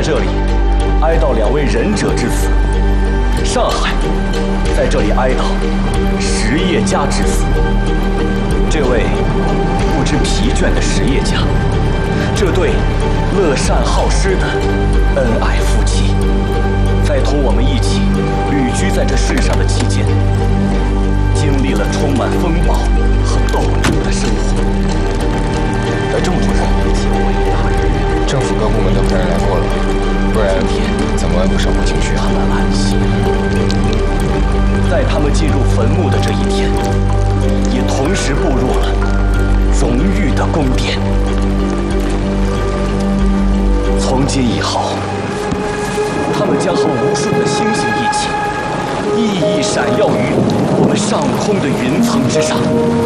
这里哀悼2位忍者之死；上海在这里哀悼实业家之死。这位不知疲倦的实业家，这对乐善好施的恩爱夫妻，在同我们一起旅居在这世上的期间，经历了充满风暴和斗争的生活。而这么多人， 政府各部门都派人来过了，不然怎么不上报情绪啊？ 他们安息了。在他们进入坟墓的这一天，也同时步入了荣誉的宫殿。从今以后，他们将和无数的星星一起，熠熠闪耀于我们上空的云层之上。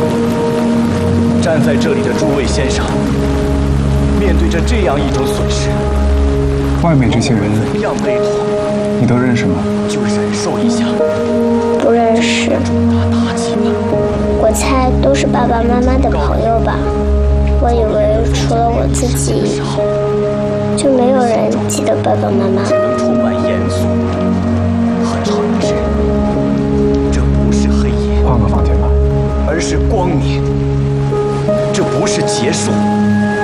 站在这里的诸位先生，面对着这样一种损失， 外面这些人， 怎样悲痛， 你都认识吗？ 就忍受一下。 不认识，我猜都是爸爸妈妈的朋友吧。我以为除了我自己，就没有人记得爸爸妈妈。 充满严肃和诚挚，这不是黑夜， 换个房间吧， 而是光明。这不是结束，